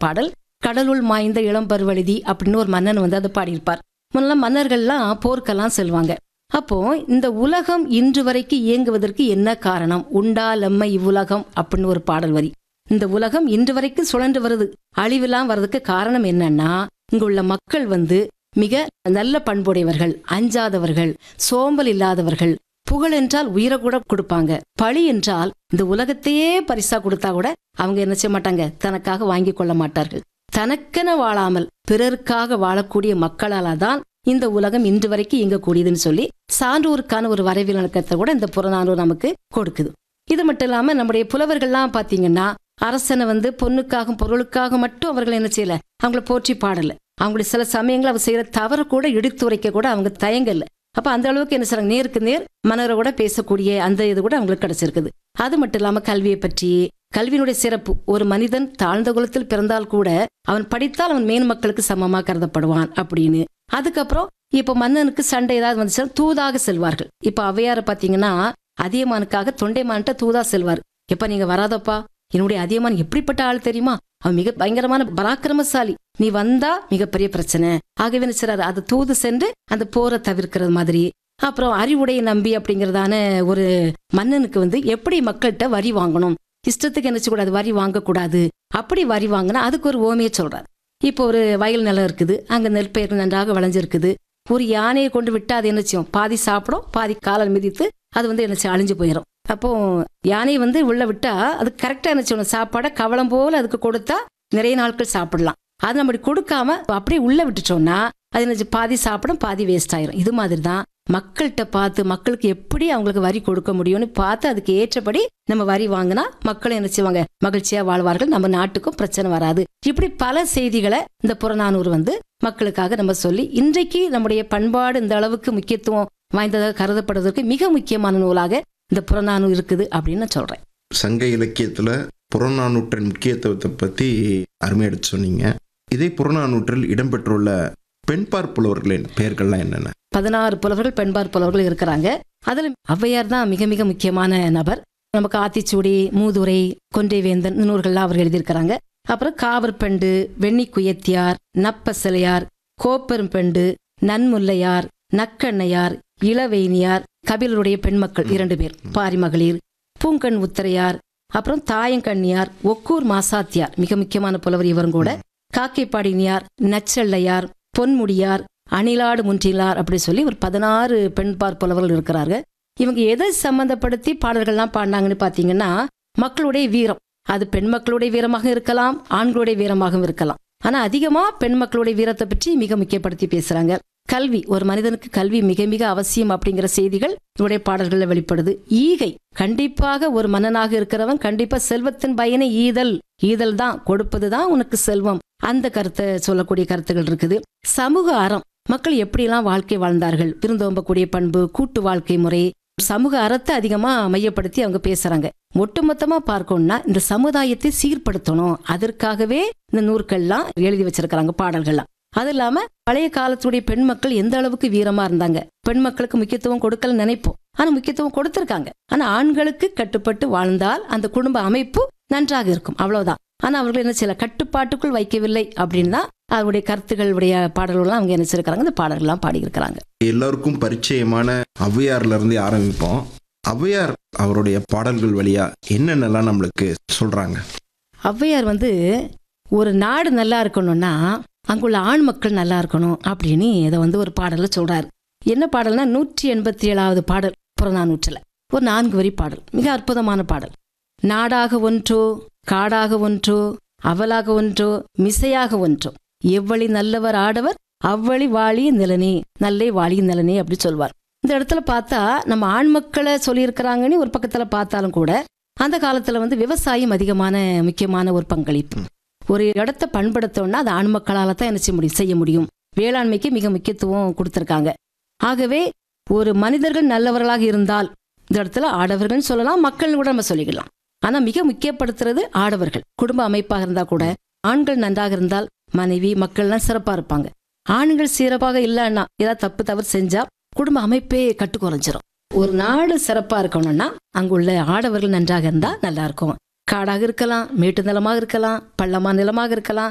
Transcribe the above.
பாடல். கடலுள் மாய்ந்த இளம்பருவழுதி அப்படின்னு ஒரு மன்னன் வந்து அதை பாடியிருப்பார். முன்னெல்லாம் மன்னர்கள்லாம் போர்க்கெல்லாம் செல்வாங்க. அப்போ இந்த உலகம் இன்று வரைக்கும் இயங்குவதற்கு என்ன காரணம், உண்டாலம்மை இவ்வுலகம் அப்படின்னு ஒரு பாடல் வரி. இந்த உலகம் இன்று வரைக்கும் சுழன்று வருது, அழிவெல்லாம் வர்றதுக்கு காரணம் என்னன்னா, இங்க உள்ள மக்கள் வந்து மிக நல்ல பண்புடையவர்கள், அஞ்சாதவர்கள், சோம்பல் இல்லாதவர்கள், புகழ் என்றால் உயிரை கூட கொடுப்பாங்க, பழி என்றால் இந்த உலகத்தையே பரிசா கொடுத்தா கூட அவங்க என்ன செய்ய மாட்டாங்க, தனக்காக வாங்கி கொள்ள மாட்டார்கள். தனக்கென வாழாமல் பிறருக்காக வாழக்கூடிய மக்களால தான் இந்த உலகம் இன்று வரைக்கும் இயங்கக்கூடியதுன்னு சொல்லி சான்றோருக்கான ஒரு வரவிலக்கத்தை கூட இந்த புறநானூறு நமக்கு கொடுக்குது. இது மட்டும் இல்லாம நம்முடைய புலவர்கள்லாம் பாத்தீங்கன்னா அரசனை வந்து பொண்ணுக்காக பொருளுக்காக மட்டும் அவர்கள் என்ன செய்யல, அவங்கள போற்றி பாடல. அவங்களுடைய சில சமயங்கள் அவர் செய்யற தவறு கூட எடுத்துரைக்க கூட அவங்க தயங்கல. அப்ப அந்த அளவுக்கு என்ன செய்றாங்க, நேருக்கு நேர் மன்னரை கூட பேசக்கூடிய அந்த இது கூட அவங்களுக்கு கிடைச்சிருக்குது. அது மட்டும் இல்லாம கல்வியை பற்றி, கல்வியினுடைய சிறப்பு, ஒரு மனிதன் தாழ்ந்த குலத்தில் பிறந்தால் கூட அவன் படித்தால் அவன் மேன் மக்களுக்கு சமமா கருதப்படுவான் அப்படின்னு. அதுக்கப்புறம் இப்ப மன்னனுக்கு சண்டை ஏதாவது வந்துச்சுன்னா தூதாக செல்வார்கள். இப்ப ஔவையாரை பாத்தீங்கன்னா அதியமானுக்காக தொண்டைமான்ட்ட தூதா செல்வார். எப்ப நீங்க வராதப்பா, என்னுடைய அதியமான் எப்படிப்பட்ட ஆள் தெரியுமா, அவன் மிக பயங்கரமான பராக்கிரமசாலி, நீ வந்தா மிகப்பெரிய பிரச்சனை. ஆகவே நினைச்சாரு அதை தூது சென்று அந்த போரை தவிர்க்கிறது மாதிரி. அப்புறம் அறிவுடைய நம்பி அப்படிங்கறதான ஒரு மன்னனுக்கு வந்து எப்படி மக்கள்கிட்ட வரி வாங்கணும், இஷ்டத்துக்கு என்னச்சு கூடாது, வரி வாங்கக்கூடாது. அப்படி வரி வாங்கினா அதுக்கு ஒரு ஓமையை சொல்றாரு. இப்போ ஒரு வயல் நிலம் இருக்குது, அங்க நெல் பயிர் நன்றாக விளைஞ்சிருக்குது. ஒரு யானையை கொண்டு விட்டா அது என்ன செய்யும், பாதி சாப்பிடும், பாதி காலால் மிதித்து அது வந்து என்ன செய்யும், அழிஞ்சு போயிடும். அப்போ யானை வந்து உள்ள விட்டா அது கரெக்டா என்ன செய்யணும், சாப்பாடை கவளம் போல அதுக்கு கொடுத்தா நிறைய நாட்கள் சாப்பிடலாம். அது நம்ம கொடுக்காம அப்படியே உள்ள விட்டுட்டோம்னா அது என்ன, பாதி சாப்பிடும், பாதி வேஸ்ட் ஆயிரும். இது மாதிரி தான் மக்கள்கிட்ட பார்த்து மக்களுக்கு எப்படி அவங்களுக்கு வரி கொடுக்க முடியும்னு பார்த்து அதுக்கு ஏற்றபடி நம்ம வரி வாங்கினா மக்களும் என்ன செய்வாங்க, மகிழ்ச்சியா வாழ்வார்கள், நம்ம நாட்டுக்கும் பிரச்சனை வராது. இப்படி பல செய்திகளை இந்த புறநானூறு வந்து மக்களுக்காக நம்ம சொல்லி இன்றைக்கு நம்முடைய பண்பாடு இந்த அளவுக்கு முக்கியத்துவம் வாய்ந்ததாக கருதப்படுவதற்கு மிக முக்கியமான நூலாக இந்த புறநானூறு இருக்குது அப்படின்னு நான் சொல்றேன். சங்க இலக்கியத்துல புறநானூற்றின் முக்கியத்துவத்தை பத்தி அருமையா எடுத்து சொன்னீங்க. இதே புறநானூற்றில் இடம்பெற்றுள்ள பெண்பார் புலவர்களின் பெயர்கள்லாம் என்னென்ன? 16 புலவர்கள், பெண்பார் புலவர்கள் இருக்கிறாங்க. அதுல ஔவையார் தான் மிக மிக முக்கியமான நபர். நமக்கு ஆத்திச்சூடி, மூதுரை, கொன்றைவேந்தன் நூல்கள்லாம் அவர் எழுதியிருக்கிறாங்க. அப்புறம் காவற்பெண்டு, வெண்ணி குயத்தியார், நப்பசிலையார், கோப்பெரும்பெண்டு, நன்முல்லையார், நக்கண்ணையார், இளவேணியார், கபிலருடைய பெண்மக்கள் 2 பேர், பாரிமகளிர், பூங்கண் உத்தரையார், அப்புறம் தாயங்கண்ணியார், ஒக்கூர் மாசாத்தியார் மிக முக்கியமான புலவர் இவரும் கூட, காக்கைப்பாடினியார், நச்செல்லையார், பொன்முடியார், அணிலாடு முன்றிலார் அப்படி சொல்லி ஒரு 16 பெண்பார் புலவர்கள் இருக்கிறாங்க. இவங்க எதை சம்பந்தப்படுத்தி பாடல்கள்லாம் பாடினாங்கன்னு பாத்தீங்கன்னா மக்களுடைய வீரம், அது பெண் மக்களுடைய வீரமாக இருக்கலாம், ஆண்களுடைய வீரமாகவும் இருக்கலாம். ஆனா அதிகமா பெண் மக்களுடைய வீரத்தை பற்றி மிக முக்கியப்படுத்தி பேசுறாங்க. கல்வி, ஒரு மனிதனுக்கு கல்வி மிக மிக அவசியம் அப்படிங்கிற செய்திகள் இவருடைய பாடல்கள்ல வெளிப்படுது. ஈகை, கண்டிப்பாக ஒரு மன்னனாக இருக்கிறவன் கண்டிப்பா செல்வத்தின் பயனை ஈதல், ஈதல் தான், கொடுப்பதுதான் உனக்கு செல்வம், அந்த கருத்தை சொல்லக்கூடிய கருத்துகள் இருக்குது. சமூக அறம், மக்கள் எப்படியெல்லாம் வாழ்க்கை வாழ்ந்தார்கள், விருந்தோம்பக்கூடிய பண்பு, கூட்டு வாழ்க்கை முறை, சமூக அறத்தை அதிகமா மையப்படுத்தி அவங்க பேசுறாங்க. ஒட்டுமொத்தமா பார்க்கணும்னா இந்த சமுதாயத்தை சீர்படுத்தணும், அதற்காகவே இந்த நூற்கள்லாம் எழுதி வச்சிருக்கிறாங்க, பாடல்கள்லாம். அது இல்லாம பழைய காலத்துடைய பெண் மக்கள் எந்த அளவுக்கு வீரமா இருந்தாங்க, பெண் மக்களுக்கு முக்கியத்துவம் கொடுக்கல நினைப்போம், ஆனா முக்கியத்துவம் கொடுத்திருக்காங்க. ஆனா ஆண்களுக்கு கட்டுப்பட்டு வாழ்ந்தால் அந்த குடும்ப அமைப்பு நன்றாக இருக்கும், அவ்வளவுதான். ஆனா அவர்கள் என்ன சில கட்டுப்பாட்டுக்குள் வைக்கவில்லை அப்படின்னா அவருடைய கருத்துக்களுடைய பாடல்கள்லாம் அவங்க என்ன செய்யிருக்கிறாங்க, இந்த பாடல்கள்லாம் பாடியிருக்கிறாங்க. எல்லாருக்கும் பரிச்சயமான ஔவையார்ல இருந்து ஆரம்பிப்போம். ஔவையார் அவருடைய பாடல்கள் வழியா என்னென்னலாம் நம்மளுக்கு சொல்றாங்க? ஔவையார் வந்து ஒரு நாடு நல்லா இருக்கணும்னா அங்குள்ள ஆண் மக்கள் நல்லா இருக்கணும் அப்படின்னு இதை வந்து ஒரு பாடல்ல சொல்றாரு. என்ன பாடல்னா 187வது பாடல் புறநானூற்றுல ஒரு 4 வரி பாடல், மிக அற்புதமான பாடல். நாடாக ஒன்றோ, காடாக ஒன்றோ, அவலாக ஒன்றோ, மிசையாக ஒன்றோ, எவ்வளி நல்லவர் ஆடவர் அவ்வளி வாழிய நிலனே, நல்லே வாழிய நிலனே அப்படி சொல்வார். இந்த இடத்துல பார்த்தா நம்ம ஆண் மக்களை சொல்லியிருக்கிறாங்கன்னு ஒரு பக்கத்துல பார்த்தாலும் கூட அந்த காலத்துல வந்து விவசாயம் அதிகமான முக்கியமான ஒரு பங்களிப்பு. ஒரு இடத்தை பண்படுத்தோம்னா அது ஆண் மக்களால தான் என்ன செய்ய முடியும். வேளாண்மைக்கு மிக முக்கியத்துவம் கொடுத்திருக்காங்க. ஆகவே ஒரு மனிதர்கள் நல்லவர்களாக இருந்தால் இந்த இடத்துல ஆடவர்கள் சொல்லலாம், மக்கள் கூட நம்ம சொல்லிக்கலாம். ஆனா மிக முக்கியப்படுத்துறது ஆடவர்கள். குடும்ப அமைப்பாக இருந்தா கூட ஆண்கள் நன்றாக இருந்தால் மனைவி மக்கள்லாம் சிறப்பா இருப்பாங்க. ஆண்கள் சிறப்பாக இல்லைன்னா ஏதாவது தப்பு தவறு செஞ்சா குடும்ப அமைப்பே கட்டு குறைஞ்சிரும். ஒரு நாடு சிறப்பா இருக்கணும்னா அங்குள்ள ஆடவர்கள் நன்றாக இருந்தா நல்லா இருக்கும். காடாக இருக்கலாம், மேட்டு நிலமாக இருக்கலாம், பள்ளமான நிலமாக இருக்கலாம்,